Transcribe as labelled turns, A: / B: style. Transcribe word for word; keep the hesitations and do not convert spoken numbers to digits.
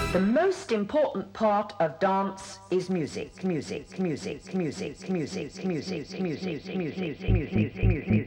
A: The most important part of dance is music, music, music, music, music, music, music, music, music, music, music.